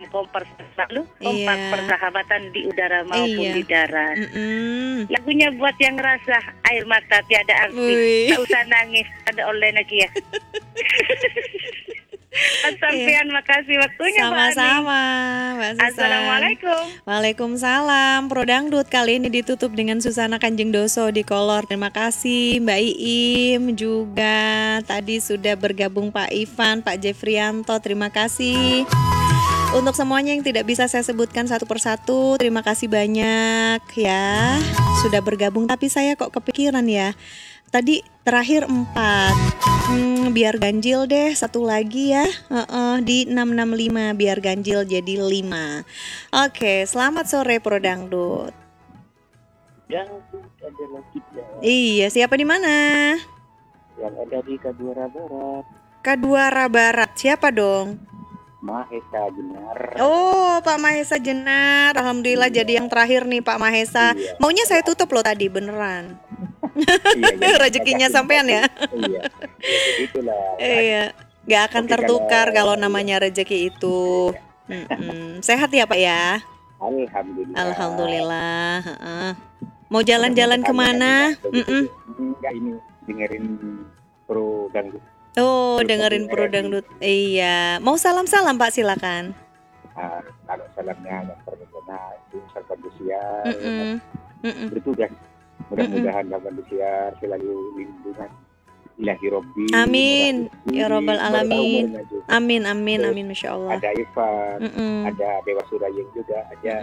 kompak selalu, kompak Iya. persahabatan di udara maupun Iya. di darat. Mm-mm. Lagunya buat yang ngerasa air mata tiada arti. Wih. Tak usah nangis, ada oleh lagi ya. Sampean makasih waktunya Mbak Ani. Sama-sama, Mbak Susan. Assalamualaikum. Waalaikumsalam. Pro Dangdut kali ini ditutup dengan Susana Kanjeng Doso di Kolor. Terima kasih Mbak Iim juga. Tadi sudah bergabung Pak Ivan, Pak Jeffrianto. Terima kasih. Untuk semuanya yang tidak bisa saya sebutkan satu persatu, terima kasih banyak ya sudah bergabung. Tapi saya kok kepikiran ya. Tadi terakhir 4. Biar ganjil deh satu lagi ya. Di 665 biar ganjil jadi 5. Oke, selamat sore Pro Dangdut. Yang adalah kita Iya, siapa di mana? yang ada di Kadura Barat, Kaduara Barat. Siapa dong? Mahesa Jenar. Oh, Pak Mahesa Jenar. Alhamdulillah jadi yang terakhir nih Pak Mahesa. Iya. Maunya saya tutup loh tadi beneran. Iya, Rezekinya sampean ya. Iya, begitulah. Iya, nggak akan Oke, tertukar kalau kalau- namanya rezeki itu. Sehat ya Pak ya? Alhamdulillah. Alhamdulillah. Heeh. Mau jalan-jalan kemana? Enggak, ini dengerin Pro Dangdut. Oh, dengerin Pro Dangdut. Iya. Mau salam-salam Pak, silakan. Kalau salamnya yang pertama itu Sarpan Dusiar Mm-mm. bertugas. Mudah-mudahan Sarpan Dusiar selalu lindungan ilahi Robbi. Amin. Ya Rabbal Alamin. Bertahun-tahun maju. Amin, amin, amin, Masya Allah. Ada Ivan, Mm-mm. ada Dewa Surayeng juga, ada